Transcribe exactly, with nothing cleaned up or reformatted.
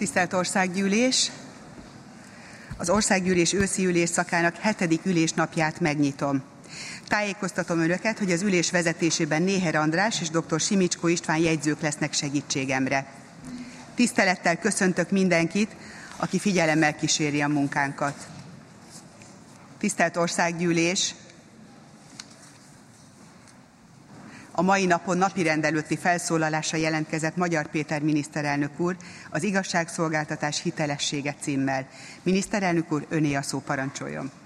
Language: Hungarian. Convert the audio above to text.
Tisztelt Országgyűlés! Az Országgyűlés őszi ülésszakának hetedik ülésnapját megnyitom. Tájékoztatom Önöket, hogy az ülés vezetésében Néher András és dr. Simicskó István jegyzők lesznek segítségemre. Tisztelettel köszöntök mindenkit, aki figyelemmel kíséri a munkánkat. Tisztelt Országgyűlés! A mai napon napirend előtti felszólalásra jelentkezett Magyar Péter miniszterelnök úr az igazságszolgáltatás hitelessége címmel. Miniszterelnök úr, öné a szó, parancsoljon.